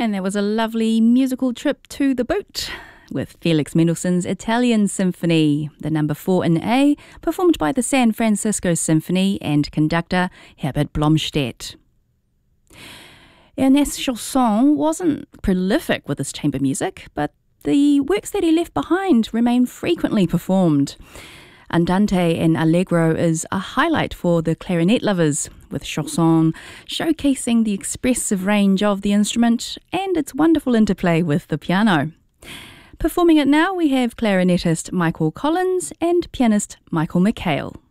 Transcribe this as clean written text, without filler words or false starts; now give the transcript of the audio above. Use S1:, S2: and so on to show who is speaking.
S1: And that was a lovely musical trip to the boot with Felix Mendelssohn's Italian Symphony, the number 4 in A, performed by the San Francisco Symphony and conductor Herbert Blomstedt. Ernest Chausson wasn't prolific with his chamber music, but the works that he left behind remain frequently performed. Andante and Allegro is a highlight for the clarinet lovers, with Chausson showcasing the expressive range of the instrument and its wonderful interplay with the piano. Performing it now, we have clarinetist Michael Collins and pianist Michael McHale.